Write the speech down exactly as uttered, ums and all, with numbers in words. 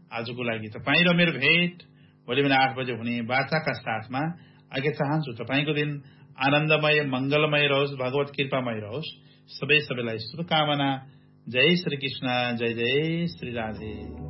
आजको लागि तपाईँ र मेरो भेट भोलि बिहान आठ बजे हुने वार्ताका साथमा आगे चाहन्छु तपाईँको दिन आनन्दमय मंगलमय रहोस्, भगवत कृपामय रहोस्। सबै सबैलाई शुभकामना। जय श्री कृष्ण, जय जय श्री राधे।